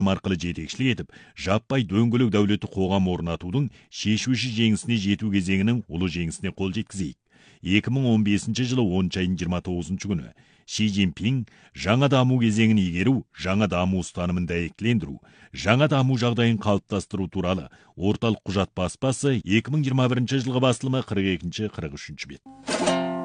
арқылы жетекшілік етіп, жаппай дөңгелек дәулетті қоғам орнатудың шешуші жеңісіне жету кезеңінің ұлы жеңісіне қол жеткізейік. 2015 жылы 10 айының 29 күні Ши Цзиньпин жаңа даму кезеңін игеру, жаңа даму ұстанымын дәйектілендіру, жаңа даму жағдайын қалыптастыру туралы орталық құжат баспасы 2021 жылғы басылымы 42-43 бет.